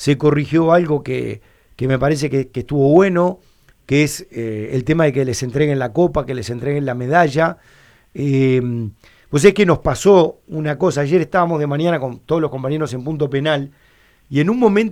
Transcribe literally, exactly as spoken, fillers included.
se corrigió algo que, que me parece que, que estuvo bueno, que es eh, el tema de que les entreguen la copa, que les entreguen la medalla. Eh, pues es que nos pasó una cosa, ayer estábamos de mañana con todos los compañeros en punto penal, y en un momento